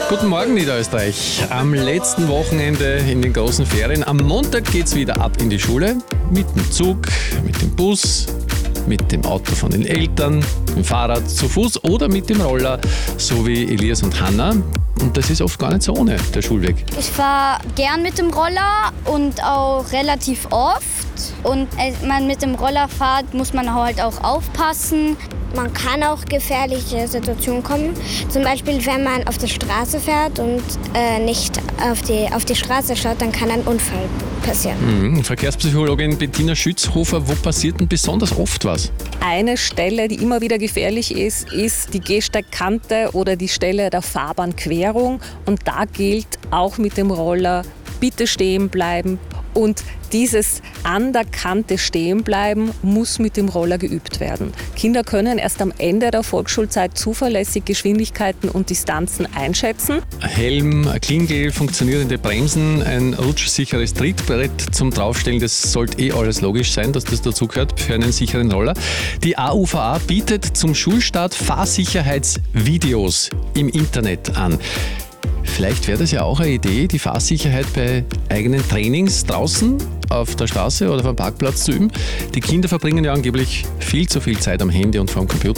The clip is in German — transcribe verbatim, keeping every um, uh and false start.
Guten Morgen, Niederösterreich. Am letzten Wochenende in den großen Ferien. Am Montag geht's wieder ab in die Schule. Mit dem Zug, mit dem Bus, mit dem Auto von den Eltern, mit dem Fahrrad, zu Fuß oder mit dem Roller, so wie Elias und Hanna. Und das ist oft gar nicht so ohne, der Schulweg. Ich fahre gern mit dem Roller und auch relativ oft. Und wenn man mit dem Roller fährt, muss man halt auch aufpassen. Man kann auch gefährliche Situationen kommen. Zum Beispiel, wenn man auf der Straße fährt und äh, nicht auf die, auf die Straße schaut, dann kann ein Unfall passieren. Mhm. Verkehrspsychologin Bettina Schützhofer, wo passiert denn besonders oft was? Eine Stelle, die immer wieder gefährlich ist, ist die Gehsteigkante oder die Stelle der Fahrbahnquerung. Und da gilt auch mit dem Roller, bitte stehen bleiben. Und dieses an der Kante stehen bleiben muss mit dem Roller geübt werden. Kinder können erst am Ende der Volksschulzeit zuverlässig Geschwindigkeiten und Distanzen einschätzen. Helm, Klingel, funktionierende Bremsen, ein rutschsicheres Trittbrett zum Draufstellen, das sollte eh alles logisch sein, dass das dazugehört für einen sicheren Roller. Die A U V A bietet zum Schulstart Fahrsicherheitsvideos im Internet an. Vielleicht wäre das ja auch eine Idee, die Fahrsicherheit bei eigenen Trainings draußen auf der Straße oder auf dem Parkplatz zu üben. Die Kinder verbringen ja angeblich viel zu viel Zeit am Handy und vor dem Computer.